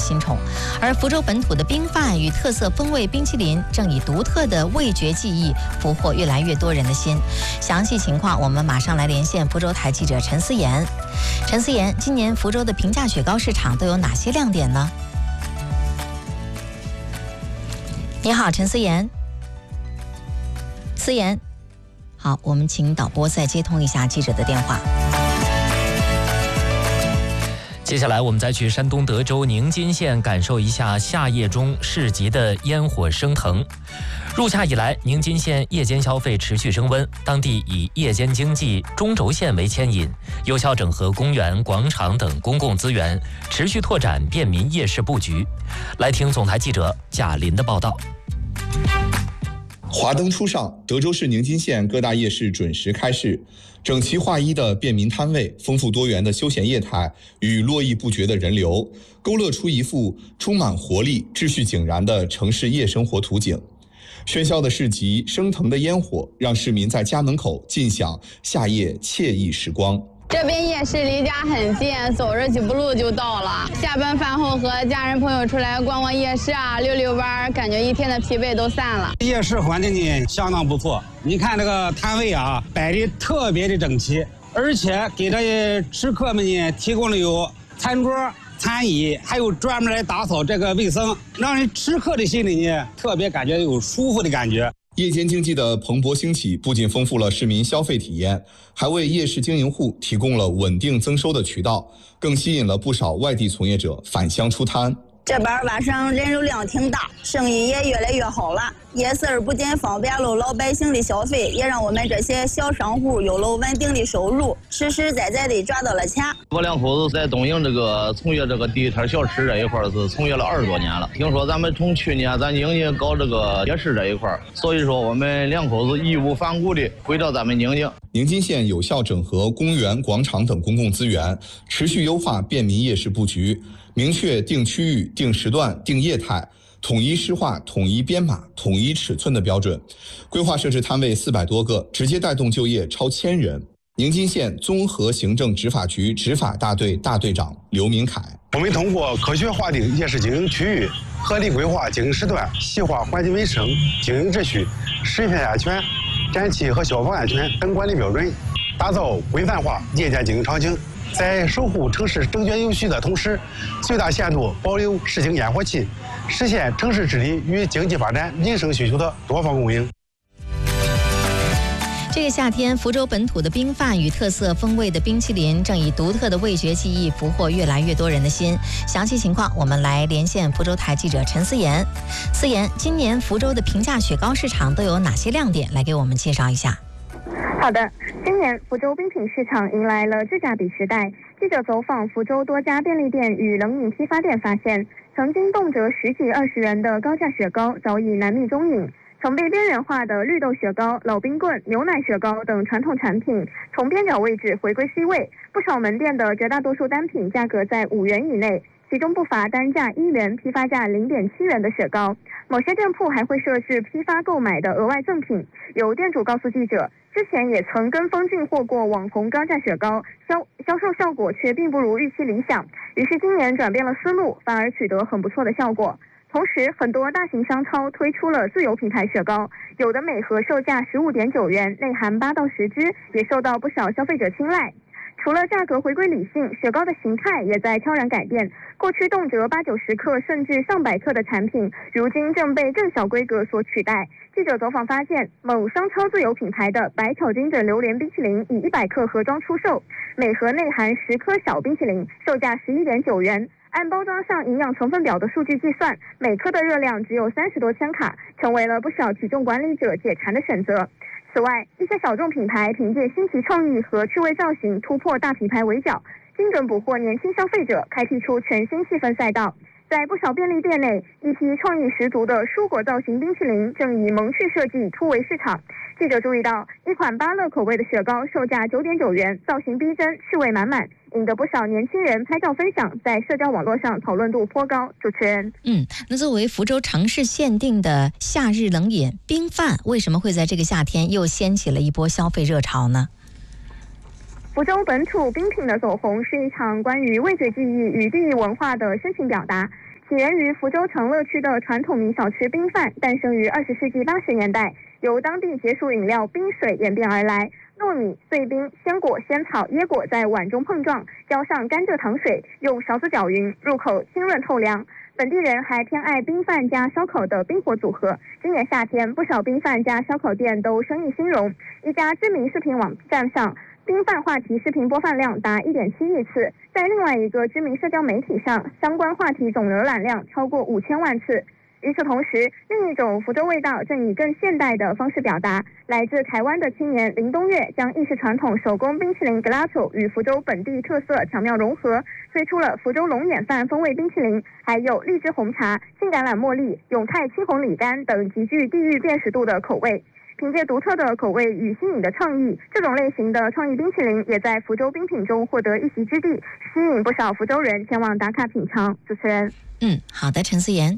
新宠。而福州本土的冰饭与特色风味冰淇淋正以独特的味觉技艺俘获越来越多人的心。详细情况我们马上来连线福州台记者陈思妍。陈思妍，今年福州的平价雪糕市场都有哪些亮点呢？你好，陈思妍。思妍，好，我们请导播再接通一下记者的电话。 接下来我们再去山东德州宁津县感受一下夏夜中市集的烟火升腾。入夏以来，宁津县夜间消费持续升温，当地以夜间经济中轴线为牵引，有效整合公园、广场等公共资源，持续拓展便民夜市布局。来听总台记者贾林的报道。 华灯初上，德州市宁津县各大夜市准时开市，整齐划一的便民摊位，丰富多元的休闲业态与络绎不绝的人流，勾勒出一幅充满活力、秩序井然的城市夜生活图景。喧嚣的市集，升腾的烟火，让市民在家门口尽享夏夜惬意时光。 这边夜市离家很近，走着几步路就到了。下班饭后和家人朋友出来逛逛夜市啊，溜溜弯，感觉一天的疲惫都散了。 夜市环境呢相当不错，你看这个摊位啊，摆的特别的整齐，而且给这些吃客们呢提供了有餐桌、餐椅，还有专门来打扫这个卫生，让人吃客的心里呢特别感觉有舒服的感觉。 夜间经济的蓬勃兴起，不仅丰富了市民消费体验，还为夜市经营户提供了稳定增收的渠道，更吸引了不少外地从业者返乡出摊。 这边晚上人流量挺大，生意也越来越好了。夜市不仅方便了老百姓的消费，也让我们这些小商户有了稳定的收入，实实在在的赚到了钱。 我两口子在东营从业地摊小吃这一块是从业了20多年了。听说咱们从去年咱宁津搞夜市这一块，所以说我们两口子义无反顾的回到咱们宁津。 宁津县有效整合公园、广场等公共资源，持续优化便民夜市布局，明确定区域、定时段、定业态，统一施划、统一编码、统一尺寸的标准，规划设置摊位400多个，直接带动就业超1000人。宁津县综合行政执法局执法大队大队长刘明凯： 我们通过科学划定夜市经营区域，合理规划经营时段，细化环境卫生、经营秩序、食品安全、燃气和消防安全等管理标准，打造规范化夜间经营场景。在守护城市整洁有序的同时，最大限度保留市井烟火气，实现城市治理与经济发展民生需求的多方共赢。 这个夏天，福州本土的冰饭与特色风味的冰淇淋正以独特的味觉技艺俘获越来越多人的心。详细情况，我们来连线福州台记者陈思妍。思妍，今年福州的平价雪糕市场都有哪些亮点？来给我们介绍一下。 好的，今年福州冰品市场迎来了质价比时代。记者走访福州多家便利店与冷饮批发店，发现曾经动辄10几20元的高价雪糕早已难觅踪影。曾被边缘化的绿豆雪糕、老冰棍、牛奶雪糕等传统产品从边角位置回归 C 位，不少门店的绝大多数单品价格在5元以内，其中不乏单价1元、批发价0.7元的雪糕。某些店铺还会设置批发购买的额外赠品。有店主告诉记者，之前也曾跟风进货过网红高价雪糕，销售效果却并不如预期理想，于是今年转变了思路，反而取得很不错的效果。同时，很多大型商超推出了自有品牌雪糕，有的每盒售价15.9元，内含8到10支，也受到不少消费者青睐。除了价格回归理性，雪糕的形态也在悄然改变。过去动辄80-90克甚至上百克的产品，如今正被更小规格所取代。记者走访发现，某商超自有品牌的白巧金枕榴莲冰淇淋以100克盒装出售，每盒内含10颗小冰淇淋，售价11.9元。按包装上营养成分表的数据计算，每颗的热量只有30多千卡，成为了不少体重管理者解馋的选择。此外，一些小众品牌凭借新奇创意和趣味造型突破大品牌围剿，精准捕获年轻消费者，开辟出全新细分赛道。在不少便利店内，一批创意十足的蔬果造型冰淇淋正以萌趣设计突围市场。记者注意到，一款芭乐口味的雪糕售价9.9元，造型逼真，趣味满满，引得不少年轻人拍照分享，在社交网络上讨论度颇高。主持人， 那作为福州城市限定的夏日冷饮冰饭，为什么会在这个夏天又掀起了一波消费热潮呢？ 福州本土冰品的走红是一场关于味觉记忆与地域文化的深情表达。起源于福州长乐区的传统名小吃冰饭，诞生于20世纪80年代，由当地解暑饮料冰水演变而来。糯米、碎冰、鲜果、鲜草、椰果在碗中碰撞，浇上甘蔗糖水，用勺子搅匀，入口清润透凉。本地人还偏爱冰饭加烧烤的冰火组合。今年夏天，不少冰饭加烧烤店都生意兴隆。一家知名视频网站上，冰饭话题视频播放量达1.7亿次，在另外一个知名社交媒体上，相关话题总浏览量超过5000万次。与此同时，另一种福州味道正以更现代的方式表达。来自台湾的青年林东岳将意式传统手工冰淇淋 Gelato 与福州本地特色巧妙融合，推出了福州龙眼饭风味冰淇淋，还有荔枝红茶、青橄榄茉莉、永泰青红李干等极具地域辨识度的口味。凭借独特的口味与新颖的创意，这种类型的创意冰淇淋也在福州冰品中获得一席之地，吸引不少福州人前往打卡品尝。主持人， 好的，陈思妍。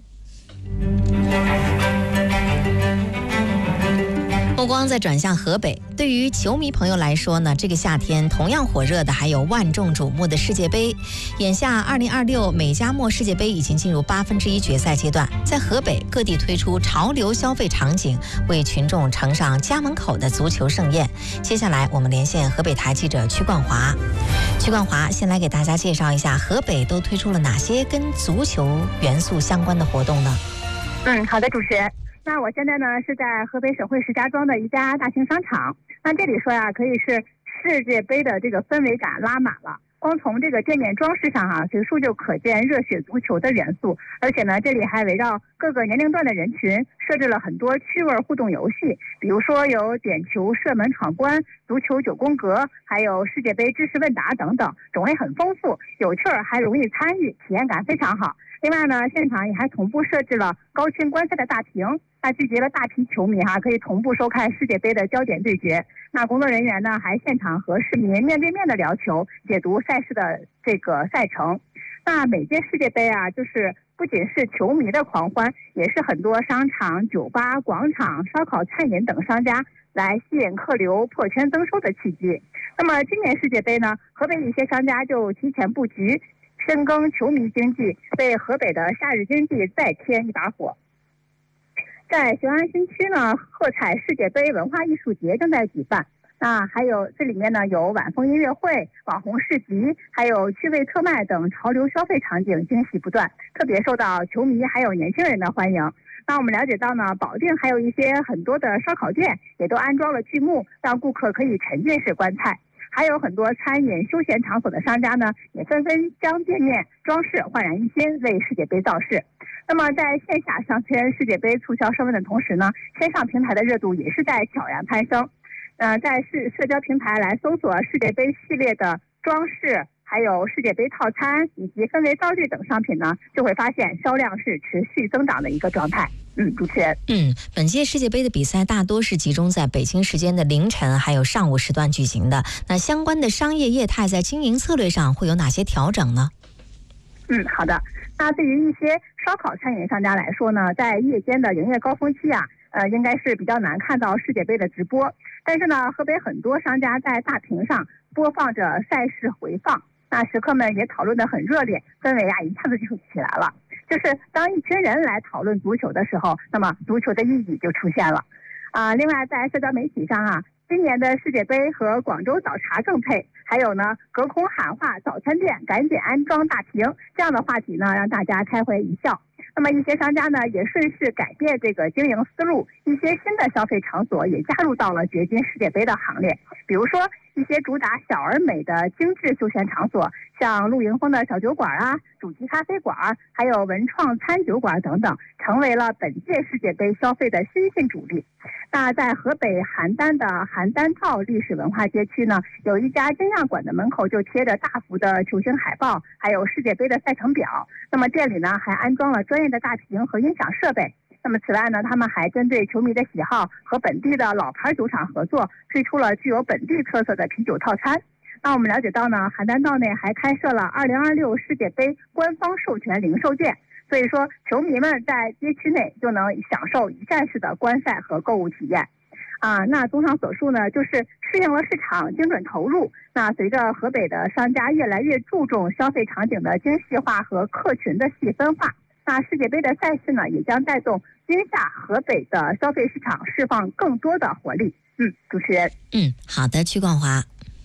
目光再转向河北，对于球迷朋友来说呢，这个夏天同样火热的还有万众瞩目的世界杯。眼下2026美加墨世界杯已经进入1/8决赛阶段，在河北各地推出潮流消费场景，为群众呈上家门口的足球盛宴。接下来我们连线河北台记者曲冠华。曲冠华先来给大家介绍一下河北都推出了哪些跟足球元素相关的活动呢？ 好的，主持人。那我现在呢是在河北省会石家庄的一家大型商场。那这里说呀，可以是世界杯的这个氛围感拉满了。光从这个店面装饰上随处就可见热血足球的元素，而且呢，这里还围绕各个年龄段的人群设置了很多趣味互动游戏，比如说有点球、射门、闯关、足球9宫格，还有世界杯知识问答等等，种类很丰富，有趣儿还容易参与，体验感非常好。另外呢，现场也还同步设置了高清观赛的大屏，那聚集了大批球迷可以同步收看世界杯的焦点对决。那工作人员呢还现场和市民面对面的聊球，解读赛事的这个赛程。那每届世界杯就是不仅是球迷的狂欢，也是很多商场、酒吧、广场、烧烤、餐饮等商家来吸引客流、破圈增收的契机。那么今年世界杯呢，河北一些商家就提前布局，深耕球迷经济，为河北的夏日经济再添一把火。在雄安新区呢，喝彩世界杯文化艺术节正在举办。那还有这里面呢有晚风音乐会、网红市集，还有趣味特卖等潮流消费场景惊喜不断，特别受到球迷还有年轻人的欢迎。那我们了解到呢，保定还有一些很多的烧烤店也都安装了剧目，让顾客可以沉浸式观菜。还有很多餐饮休闲场所的商家呢，也纷纷将店面装饰焕然一新，为世界杯造势。那么在线下商圈世界杯促销升温的同时呢，线上平台的热度也是在悄然攀升。在社交平台来搜索世界杯系列的装饰，还有世界杯套餐以及氛围道具等商品呢，就会发现销量是持续增长的一个状态。主持人。 本届世界杯的比赛大多是集中在北京时间的凌晨还有上午时段举行的。那相关的商业业态在经营策略上会有哪些调整呢？ 好的。那对于一些烧烤餐饮商家来说呢，在夜间的营业高峰期应该是比较难看到世界杯的直播。但是呢，河北很多商家在大屏上播放着赛事回放，那食客们也讨论得很热烈，氛围一下子就起来了。就是当一群人来讨论足球的时候，那么足球的意义就出现了。另外在社交媒体上今年的世界杯和广州早茶更配，还有呢隔空喊话早餐店赶紧安装大屏，这样的话题呢让大家开怀一笑。那么一些商家呢也顺势改变这个经营思路，一些新的消费场所也加入到了掘金世界杯的行列。比如说一些主打小而美的精致休闲场所，像陆迎风的小酒馆主题咖啡馆，还有文创餐酒馆等等，成为了本届世界杯消费的新兴主力。那在河北邯郸的邯郸套历史文化街区呢，有一家精酿馆的门口就贴着大幅的球星海报，还有世界杯的赛程表。那么店里呢还安装了专业的大屏和音响设备。那么此外呢，他们还针对球迷的喜好和本地的老牌酒厂合作，推出了具有本地特色的啤酒套餐。那我们了解到呢，邯郸道内还开设了2026世界杯官方授权零售店，所以说球迷们在街区内就能享受一站式的观赛和购物体验。 那综上所述呢，就是适应了市场精准投入。那随着河北的商家越来越注重消费场景的精细化和客群的细分化，那世界杯的赛事呢，也将带动今夏河北的消费市场释放更多的活力。主持人。 好的，曲冠华。